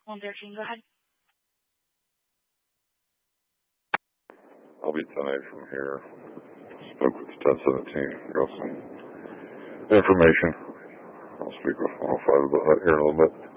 113, go ahead. I'll be 10-8 from here. Spoke with 1017. Got some information. I'll speak with 105 about that here in a little bit.